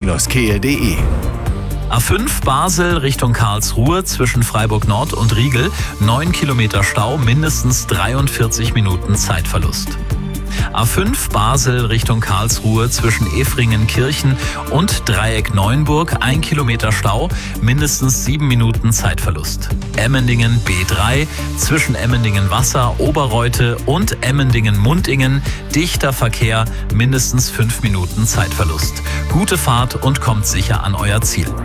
kehl.de. A5 Basel Richtung Karlsruhe zwischen Freiburg Nord und Riegel. 9 Kilometer Stau, mindestens 43 Minuten Zeitverlust. A5 Basel Richtung Karlsruhe zwischen Efringen-Kirchen und Dreieck Neuenburg. 1 Kilometer Stau, mindestens 7 Minuten Zeitverlust. Emmendingen B3 zwischen Emmendingen-Wasser, Oberreute und Emmendingen-Mundingen. Dichter Verkehr, mindestens 5 Minuten Zeitverlust. Gute Fahrt und kommt sicher an euer Ziel.